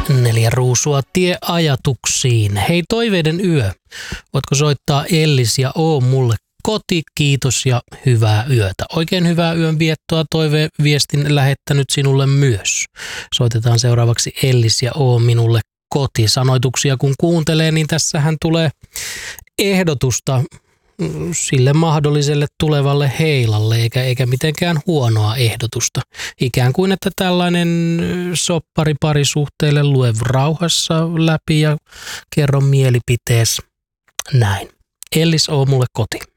4 ruusua tieajatuksiin. Hei toiveiden yö. Voitko soittaa Ellis ja Oo mulle koti, kiitos ja hyvää yötä. Oikein hyvää yön viettoa, toiveviestin lähettänyt sinulle myös. Soitetaan seuraavaksi Ellis ja Oo minulle koti. Sanoituksia kun kuuntelee, niin tässähän tulee ehdotusta sille mahdolliselle tulevalle heilalle, eikä mitenkään huonoa ehdotusta. Ikään kuin, että tällainen soppari parisuhteelle lue rauhassa läpi ja kerro mielipitees näin. Ellis, oo mulle koti.